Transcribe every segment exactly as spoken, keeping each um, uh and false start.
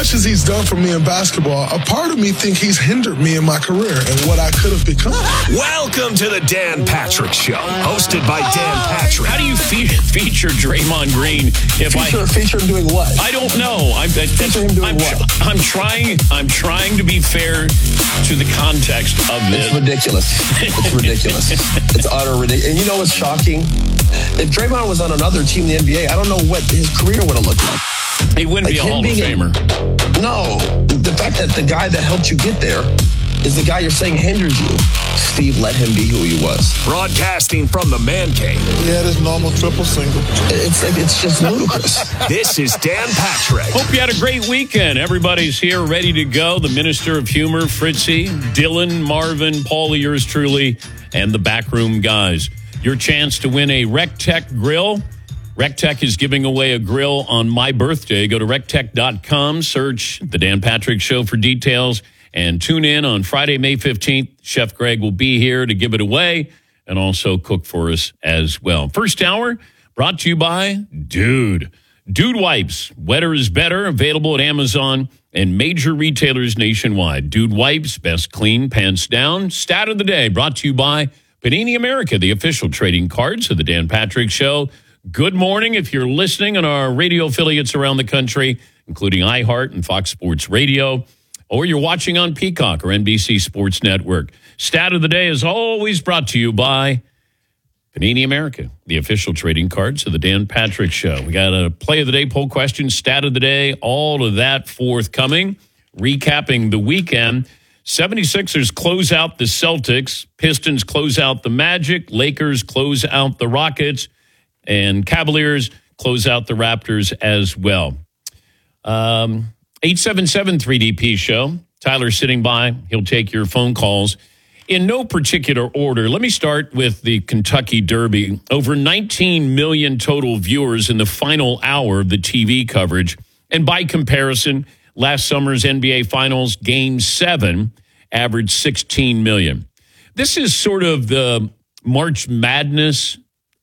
much as he's done for me in basketball, a part of me think he's hindered me in my career and what I could have become. Welcome to the Dan Patrick Show, hosted by Dan Patrick. How do you fe- feature Draymond Green? If feature, I feature him doing what? I don't know. I'm, that, feature him doing I'm, what? I'm trying. I'm trying to be fair to the context of this. It's ridiculous. It's ridiculous. It's utter ridiculous. And you know what's shocking? If Draymond was on another team in the N B A, I don't know what his career would have looked like. He wouldn't like be a Hall of Famer. A, no. The fact that the guy that helped you get there is the guy you're saying hindered you. Steve let him be who he was. Broadcasting from the man cave. He had his normal triple single. It's like, it's just ludicrous. This is Dan Patrick. Hope you had a great weekend. Everybody's here, ready to go. The Minister of Humor, Fritzy, Dylan, Marvin, Paul, yours truly, and the Backroom guys. Your chance to win a RecTech grill. RecTech is giving away a grill on my birthday. Go to rec tech dot com, search The Dan Patrick Show for details, and tune in on Friday, May fifteenth. Chef Greg will be here to give it away and also cook for us as well. First hour brought to you by Dude. Dude Wipes. Wetter is better. Available at Amazon and major retailers nationwide. Dude Wipes. Best clean, pants down. Stat of the day brought to you by Panini America, the official trading cards of The Dan Patrick Show. Good morning if you're listening on our radio affiliates around the country, including iHeart and Fox Sports Radio, or you're watching on Peacock or N B C Sports Network. Stat of the day is always brought to you by Panini America, the official trading cards of the Dan Patrick Show. We got a play of the day, poll question, stat of the day, all of that forthcoming. Recapping the weekend, seventy-sixers close out the Celtics, Pistons close out the Magic, Lakers close out the Rockets, and Cavaliers close out the Raptors as well. Um, eight seven seven three D P show. Tyler's sitting by. He'll take your phone calls. In no particular order, let me start with the Kentucky Derby. Over nineteen million total viewers in the final hour of the T V coverage. And by comparison, last summer's N B A Finals Game seven averaged sixteen million. This is sort of the March Madness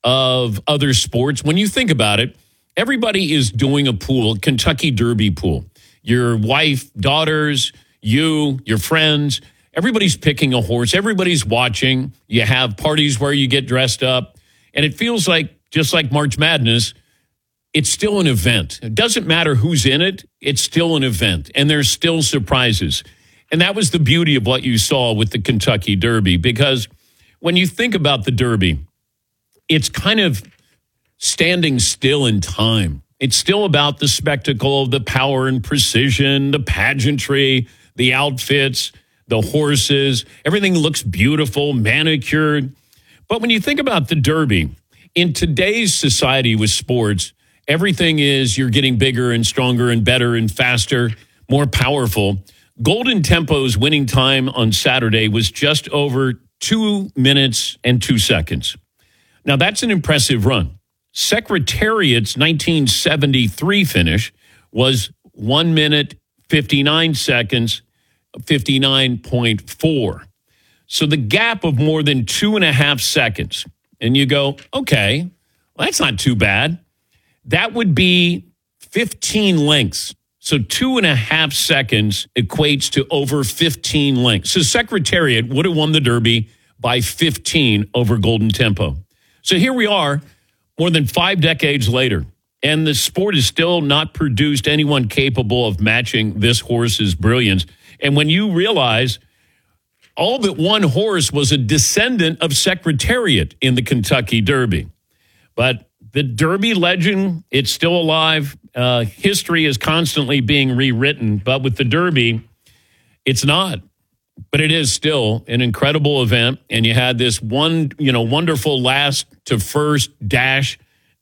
of other sports. When you think about it, everybody is doing a pool, Kentucky Derby pool. Your wife, daughters, you, your friends, everybody's picking a horse. Everybody's watching. You have parties where you get dressed up. And it feels like, just like March Madness, it's still an event. It doesn't matter who's in it. It's still an event. And there's still surprises. And that was the beauty of what you saw with the Kentucky Derby. Because when you think about the Derby, it's kind of standing still in time. It's still about the spectacle, the power and precision, the pageantry, the outfits, the horses. Everything looks beautiful, manicured. But when you think about the Derby, in today's society with sports, everything is you're getting bigger and stronger and better and faster, more powerful. Golden Tempo's winning time on Saturday was just over two minutes and two seconds. Now, that's an impressive run. Secretariat's nineteen seventy-three finish was one minute, fifty-nine seconds, fifty-nine point four. So the gap of more than two and a half seconds. And you go, okay, well, that's not too bad. That would be fifteen lengths. So two and a half seconds equates to over fifteen lengths. So Secretariat would have won the Derby by fifteen over Golden Tempo. So here we are, more than five decades later, and the sport has still not produced anyone capable of matching this horse's brilliance. And when you realize all but one horse was a descendant of Secretariat in the Kentucky Derby. But the Derby legend, it's still alive. Uh, history is constantly being rewritten. But with the Derby, it's not. But it is still an incredible event. And you had this one, you know, wonderful last to first dash.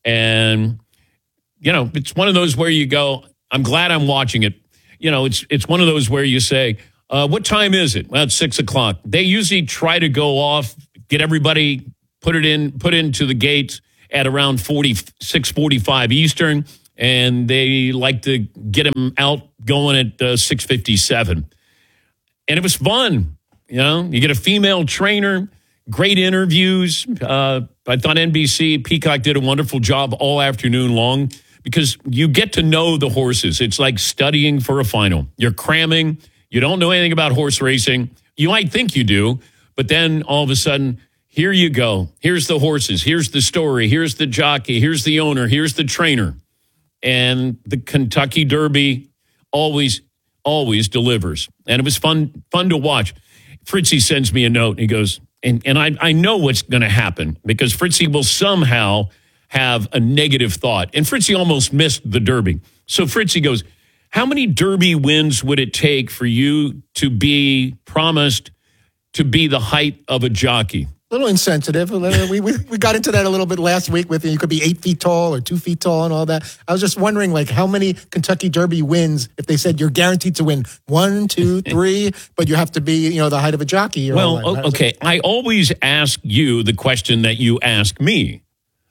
And, you know, it's one of those where you go, I'm glad I'm watching it. You know, it's it's one of those where you say, uh, what time is it? Well, it's six o'clock. They usually try to go off, get everybody, put it in, put into the gates at around six forty-five Eastern. And they like to get them out going at uh, six fifty-seven. And it was fun. You know, you get a female trainer, great interviews. Uh, I thought N B C, Peacock did a wonderful job all afternoon long. because you get to know the horses. It's like studying for a final. You're cramming. You don't know anything about horse racing. You might think you do, but then all of a sudden, here you go. Here's the horses. Here's the story. Here's the jockey. Here's the owner. Here's the trainer. And the Kentucky Derby always, always delivers. And it was fun, fun to watch. Fritzy sends me a note. And he goes, and, and I, I know what's going to happen because Fritzy will somehow have a negative thought. And Fritzy almost missed the Derby. So Fritzy goes, how many Derby wins would it take for you to be promised to be the height of a jockey? A little insensitive. We, we we got into that a little bit last week with you could be eight feet tall or two feet tall and all that. I was just wondering, like, how many Kentucky Derby wins if they said you're guaranteed to win one, two, three, but you have to be, you know, the height of a jockey. Or well, all that. okay. I always ask you the question that you ask me.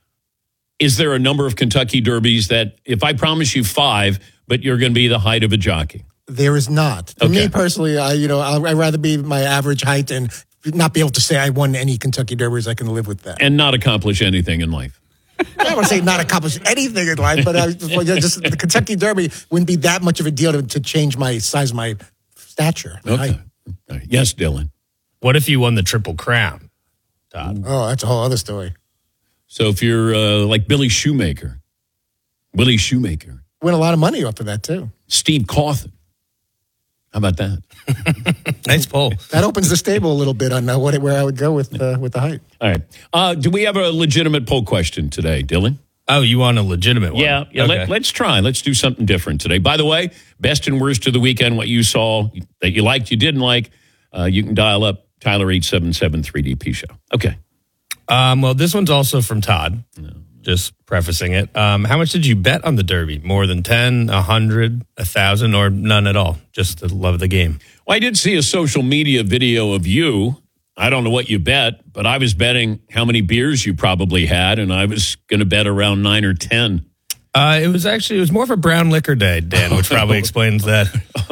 Is there a number of Kentucky Derbies that if I promise you five, but you're going to be the height of a jockey? There is not. For Okay. me personally, I you know I'd rather be my average height and not be able to say I won any Kentucky Derbies. I can live with that. And not accomplish anything in life. I don't want to say not accomplish anything in life, but I, well, yeah, just the Kentucky Derby wouldn't be that much of a deal to, to change my size, my stature. My Okay. height. All right. Yes, Dylan. What if you won the Triple Crown, Todd? Oh, that's a whole other story. So if you're uh, like Billy Shoemaker, Willie Shoemaker, Win a lot of money off of that too. Steve Cawthon. How about that? Nice poll. That opens the stable a little bit on uh, what where I would go with uh, with the height. All right. Uh, do we have a legitimate poll question today, Dylan? Oh, you want a legitimate one? Yeah, yeah. Okay. Let, let's try. Let's do something different today. By the way, best and worst of the weekend, what you saw that you liked, you didn't like, uh, you can dial up Tyler eight seven seven three D P show. Okay. Um, well, this one's also from Todd. Just prefacing it. Um, how much did you bet on the Derby? More than ten, a hundred, a thousand, or none at all? Just to love the game. Well, I did see a social media video of you. I don't know what you bet, but I was betting how many beers you probably had, and I was going to bet around nine or ten. Uh, it was actually it was more of a brown liquor day, Dan, which probably explains that.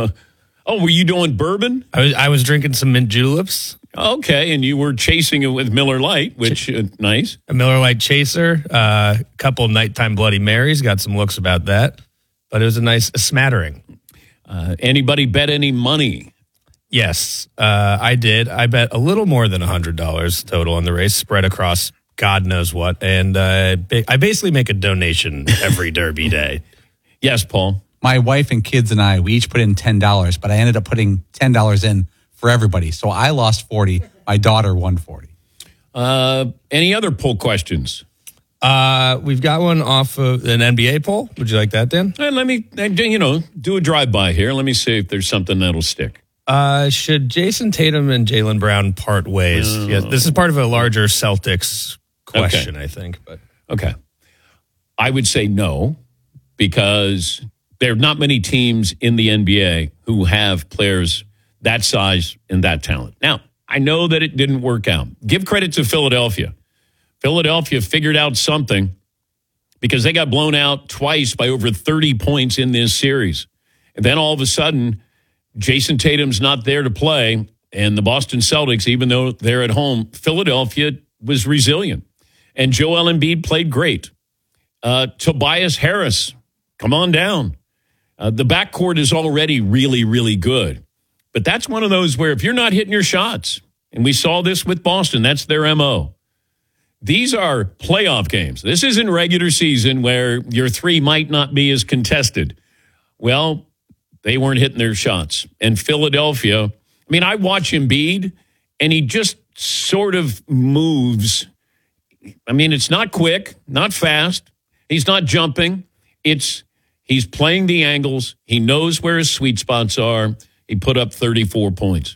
Oh, were you doing bourbon? I was I was drinking some mint juleps, Okay, and you were chasing it with Miller Lite, which uh, nice. a Miller Lite chaser, a uh, couple nighttime Bloody Marys. Got some looks about that, but it was a nice smattering. Uh, anybody bet any money? Yes, uh, I did. I bet a little more than one hundred dollars total on the race, spread across God knows what. And uh, ba- I basically make a donation every Derby day. Yes, Paul. My wife and kids and I, we each put in ten dollars, but I ended up putting ten dollars in for everybody. So I lost forty. My daughter won forty. Uh, any other poll questions? Uh, we've got one off of an N B A poll. Would you like that, Dan? Uh, let me, uh, do- you know, do a drive-by here. Let me see if there's something that'll stick. Uh, should Jason Tatum and Jaylen Brown part ways? No. Yeah, this is part of a larger Celtics question, I think. But Okay. I would say no, because there are not many teams in the N B A who have players that size and that talent. Now, I know that it didn't work out. Give credit to Philadelphia. Philadelphia figured out something because they got blown out twice by over thirty points in this series. And then all of a sudden, Jason Tatum's not there to play, and the Boston Celtics, even though they're at home, Philadelphia was resilient. And Joel Embiid played great. Uh, Tobias Harris, come on down. Uh, the backcourt is already really, really good. But that's one of those where if you're not hitting your shots, and we saw this with Boston, that's their M O. These are playoff games. This isn't regular season where your three might not be as contested. Well, they weren't hitting their shots. And Philadelphia, I mean, I watch Embiid, and he just sort of moves. I mean, it's not quick, not fast. He's not jumping. It's he's playing the angles. He knows where his sweet spots are. He put up thirty-four points.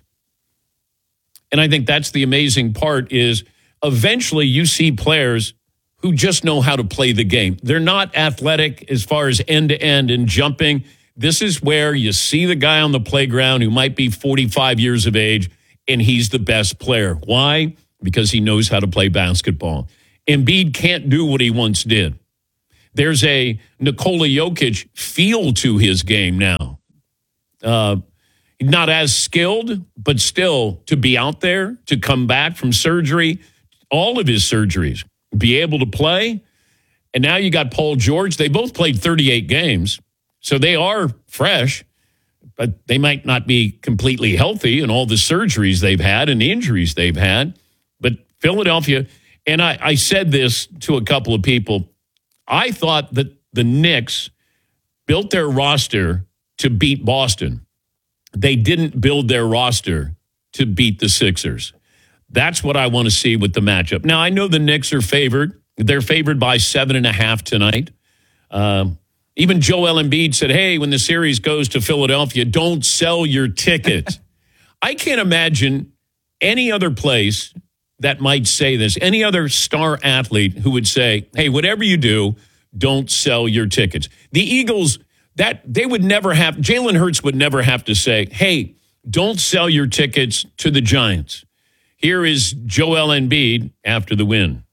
And I think that's the amazing part is eventually you see players who just know how to play the game. They're not athletic as far as end-to-end and jumping. This is where you see the guy on the playground who might be forty-five years of age, and he's the best player. Why? Because he knows how to play basketball. Embiid can't do what he once did. There's a Nikola Jokic feel to his game now. Uh, not as skilled, but still to be out there, to come back from surgery, all of his surgeries, be able to play. And now you got Paul George. They both played thirty-eight games, so they are fresh, but they might not be completely healthy and all the surgeries they've had and the injuries they've had. But Philadelphia, and I, I said this to a couple of people, I thought that the Knicks built their roster to beat Boston. They didn't build their roster to beat the Sixers. That's what I want to see with the matchup. Now, I know the Knicks are favored. They're favored by seven and a half tonight. Um, even Joel Embiid said, hey, when the series goes to Philadelphia, don't sell your ticket. I can't imagine any other place that might say this, any other star athlete who would say, hey, whatever you do, don't sell your tickets. The Eagles, that they would never have, Jalen Hurts would never have to say, hey, don't sell your tickets to the Giants. Here is Joel Embiid after the win.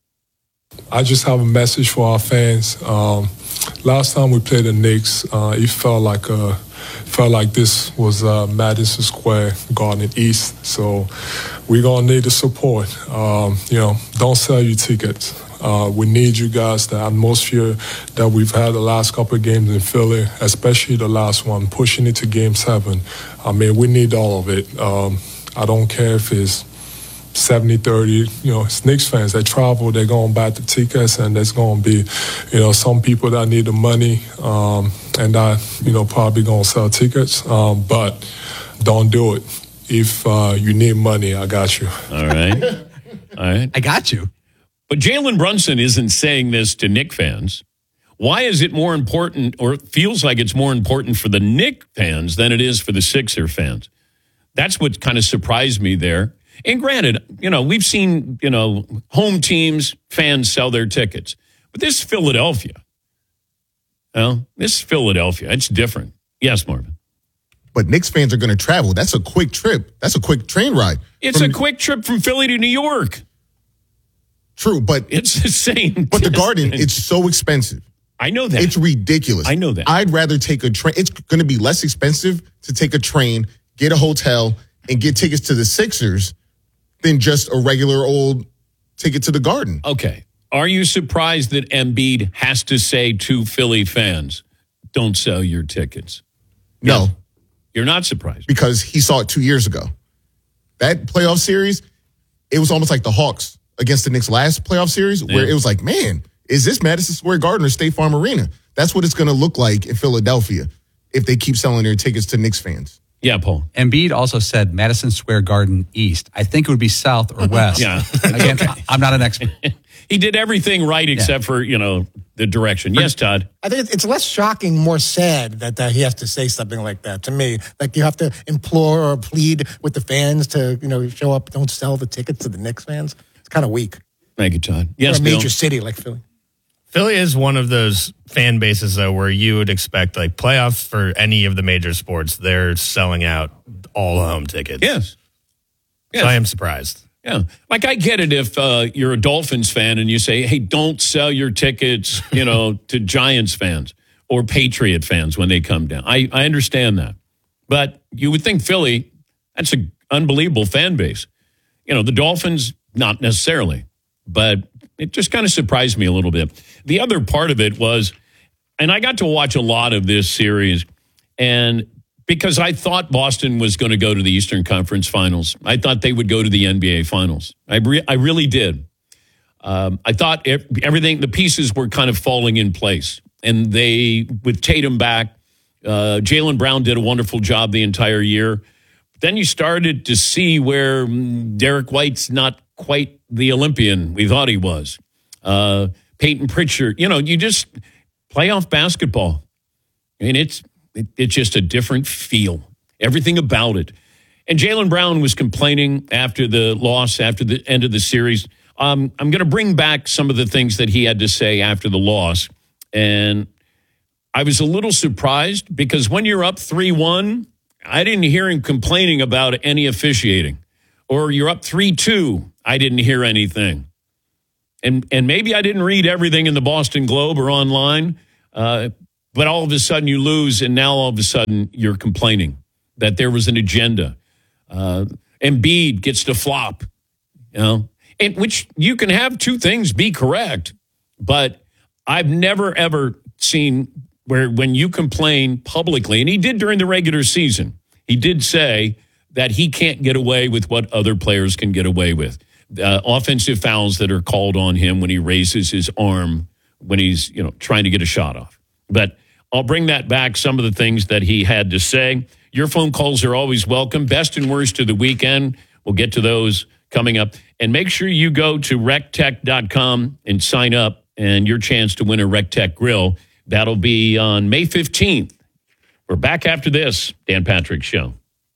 I just have a message for our fans. Um, last time we played the Knicks, uh, it felt like a, felt like this was uh, Madison Square Garden East. So we're gonna need the support. Um, you know, don't sell your tickets. Uh, we need you guys. The atmosphere that we've had the last couple of games in Philly, especially the last one, pushing it to Game Seven. I mean, we need all of it. Um, I don't care if it's seventy thirty, you know, it's Knicks fans. They travel, they're going to buy the tickets, and there's going to be, you know, some people that need the money um, and that, you know, probably going to sell tickets. Um, but don't do it. If uh, you need money, I got you. All right. All right. I got you. But Jalen Brunson isn't saying this to Knick fans. Why is it more important, or it feels like it's more important for the Knick fans than it is for the Sixer fans? That's what kind of surprised me there. And granted, you know, we've seen, you know, home teams, fans sell their tickets. But this is Philadelphia. Well, this is Philadelphia. It's different. Yes, Marvin. But Knicks fans are going to travel. That's a quick trip. That's a quick train ride. It's From, a quick trip from Philly to New York. True, but it's the same. But the Garden, it's so expensive. I know that. It's ridiculous. I know that. I'd rather take a train. It's going to be less expensive to take a train, get a hotel, and get tickets to the Sixers than just a regular old ticket to the Garden. Okay. Are you surprised that Embiid has to say to Philly fans, don't sell your tickets? No. Yes. You're not surprised. Because he saw it two years ago. That playoff series, it was almost like the Hawks against the Knicks last playoff series, where yeah. it was like, man, is this Madison Square Garden or State Farm Arena? That's what it's going to look like in Philadelphia if they keep selling their tickets to Knicks fans. Yeah, Paul. Embiid also said Madison Square Garden East. I think it would be south or west. Yeah. Again, I'm not an expert. He did everything right except yeah. for, you know, the direction. Yes, Todd. I think it's less shocking, more sad that uh, he has to say something like that to me. Like you have to implore or plead with the fans to, you know, show up, don't sell the tickets to the Knicks fans. It's kind of weak. Thank you, Todd. Yes, or a major Bill. city like Philly. Philly is one of those fan bases, though, where you would expect, like, playoffs for any of the major sports, they're selling out all home tickets. Yes. yes. So I am surprised. Yeah. Like, I get it if uh, you're a Dolphins fan and you say, hey, don't sell your tickets, you know, to Giants fans or Patriot fans when they come down. I, I understand that. But you would think Philly, that's an unbelievable fan base. You know, the Dolphins, not necessarily. But it just kind of surprised me a little bit. The other part of it was, and I got to watch a lot of this series, and because I thought Boston was going to go to the Eastern Conference Finals. I thought they would go to the N B A Finals. I, re- I really did. Um, I thought everything, the pieces were kind of falling in place. And they, with Tatum back, uh, Jaylen Brown did a wonderful job the entire year. Then you started to see where Derek White's not quite the Olympian we thought he was. Uh, Peyton Pritchard, you know, you just playoff basketball. I mean, it's it, it's just a different feel. Everything about it. And Jaylen Brown was complaining after the loss, after the end of the series. Um, I'm going to bring back some of the things that he had to say after the loss. And I was a little surprised because when you're up three one, I didn't hear him complaining about any officiating. Or you're up three two, I didn't hear anything. And and maybe I didn't read everything in the Boston Globe or online, uh, but all of a sudden you lose, and now all of a sudden you're complaining that there was an agenda. Uh, Embiid gets to flop, you know, and which you can have two things be correct, but I've never, ever seen where when you complain publicly, and he did during the regular season, he did say that he can't get away with what other players can get away with. Uh, offensive fouls that are called on him when he raises his arm when he's, you know, trying to get a shot off. But I'll bring that back, some of the things that he had to say. Your phone calls are always welcome. Best and worst of the weekend. We'll get to those coming up. And make sure you go to rec tech dot com and sign up, and your chance to win a RecTech grill. That'll be on May fifteenth. We're back after this Dan Patrick Show.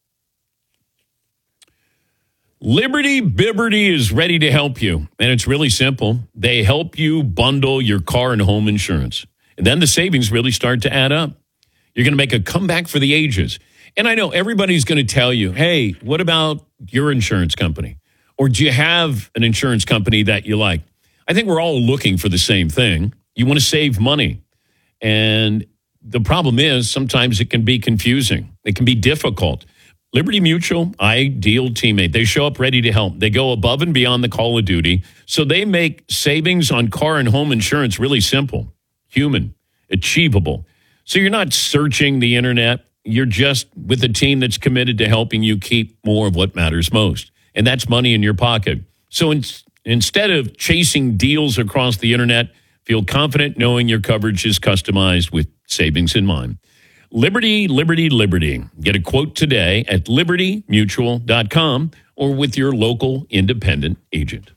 Liberty Bibberty is ready to help you, and it's really simple. They help you bundle your car and home insurance, and then the savings really start to add up. You're going to make a comeback for the ages. And I know everybody's going to tell you, hey, what about your insurance company? Or do you have an insurance company that you like? I think we're all looking for the same thing. You want to save money. And the problem is sometimes it can be confusing. It can be difficult. Liberty Mutual, ideal teammate. They show up ready to help. They go above and beyond the call of duty. So they make savings on car and home insurance really simple, human, achievable. So you're not searching the internet. You're just with a team that's committed to helping you keep more of what matters most. And that's money in your pocket. So in, instead of chasing deals across the internet, feel confident knowing your coverage is customized with savings in mind. Liberty, Liberty, Liberty. Get a quote today at liberty mutual dot com or with your local independent agent.